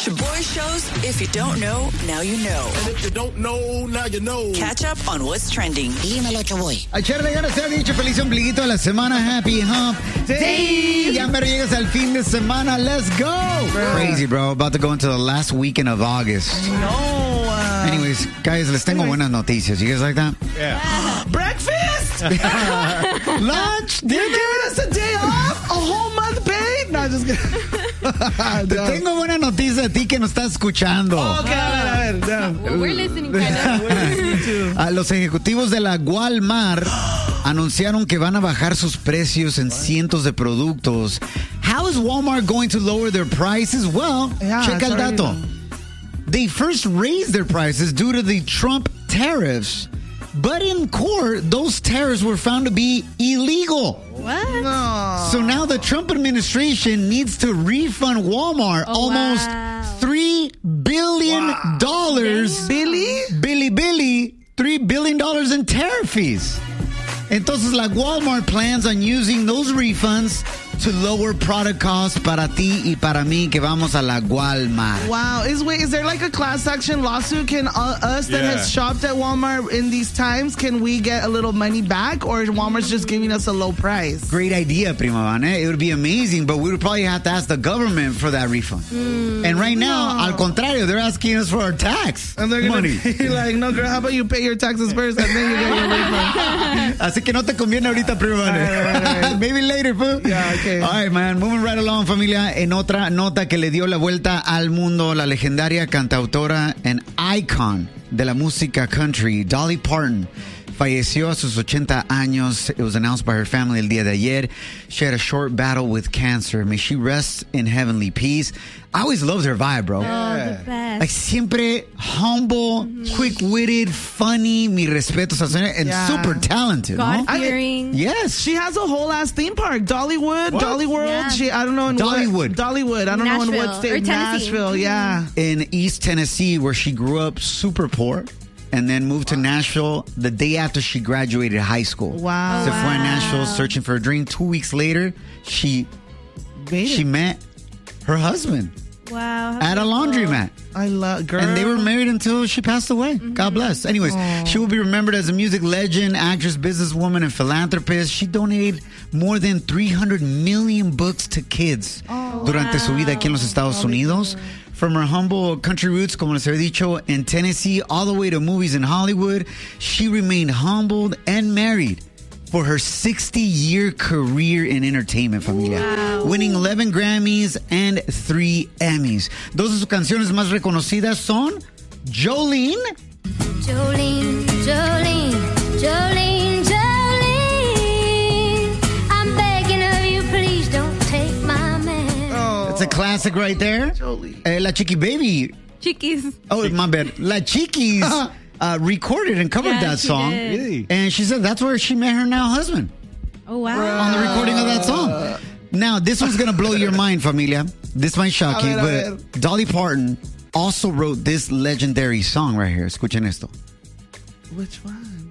Shaboy shows, if you don't know, now you know. And if you don't know, now you know. Catch up on what's trending. Dímelo, Chaboy. Ayer le se ha dicho feliz ombliguito de la semana. Happy Hump Day. Ya me llegas al fin de semana. Let's go. Crazy, bro. About to go into the last weekend of August. No. Anyways, guys, les tengo buenas noticias. You guys like that? Yeah. Breakfast. Lunch. They're giving us a day off. A whole month paid. No, just kidding. Te tengo buena noticia a ti que nos estás escuchando. Okay, a ver. Well, we're listening, kind of. We're listening too. Los ejecutivos de la Walmart anunciaron que van a bajar sus precios en cientos de productos. How is Walmart going to lower their prices? Well, check el dato. They first raised their prices due to the Trump tariffs. But in court, those tariffs were found to be illegal. What? No. So now the Trump administration needs to refund Walmart almost $3 billion. Billy, $3 billion in tariff fees. Entonces, la Walmart plans on using those refunds to lower product costs para ti y para mí que vamos a la Walmart. Wow. Is there like a class action lawsuit? Can us that has shopped at Walmart in these times, can we get a little money back? Or is Walmart's just giving us a low price? Great idea, Prima Vane. It would be amazing, but we would probably have to ask the government for that refund. And right now, al contrario, they're asking us for our tax And they're going money. to be like, no, girl, how about you pay your taxes first and then you get your refund? Así que no te conviene ahorita, Prima Vane. Right. Maybe later, fool. Yeah, okay. All right, man. Moving right along, familia. En otra nota que le dio la vuelta al mundo, la legendaria cantautora and icon de la música country, Dolly Parton, falleció a sus 80 años. It was announced by her family el día de ayer. She had a short battle with cancer. May she rest in heavenly peace. I always loved her vibe, bro. Oh, the best. Like, siempre humble, quick-witted, funny, mi respeto, and super talented. God-fearing. Yes. She has a whole ass theme park. Dollywood, Dolly World. Yeah. I don't know in Dollywood. Dollywood. I don't know in what state. Or Tennessee. Nashville, yeah. In East Tennessee, where she grew up super poor and then moved to Nashville the day after she graduated high school. Wow. Se fue a Nashville searching for a dream. 2 weeks later, she met her husband Wow. at a laundromat. I love, girl. And they were married until she passed away. God bless. Anyways, she will be remembered as a music legend, actress, businesswoman, and philanthropist. She donated more than 300 million books to kids durante su vida aquí en los Estados Unidos. From her humble country roots, como les había dicho, in Tennessee, all the way to movies in Hollywood, she remained humbled and married for her 60-year career in entertainment, familia. Wow. Winning 11 Grammys and 3 Emmys. Dos de sus canciones más reconocidas son Jolene. Jolene, Jolene, Jolene, Jolene. I'm begging of you, please don't take my man. It's a classic right there. La Chiqui Baby. Chiquis. Oh, my bad. La Chiquis recorded and covered that she song. did. Really? And she said that's where she met her now husband. Oh, wow. On the recording of that song. Now, this one's going to blow your mind, familia. This might shock you, but Dolly Parton also wrote this legendary song right here. Escuchen esto. Which one?